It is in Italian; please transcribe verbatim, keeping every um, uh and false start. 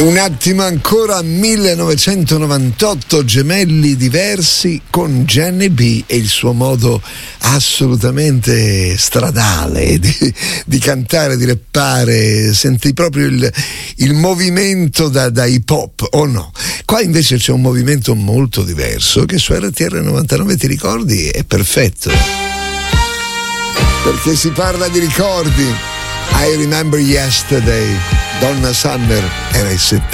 Un attimo ancora, millenovecentonovantotto, gemelli diversi con Jenny B e il suo modo assolutamente stradale di, di cantare, di rappare. Senti proprio il, il movimento da, da hip hop, o no? Qua invece c'è un movimento molto diverso che su R T R novantanove, ti ricordi, è perfetto, perché si parla di ricordi. I remember yesterday, Donna Summer era il settanta.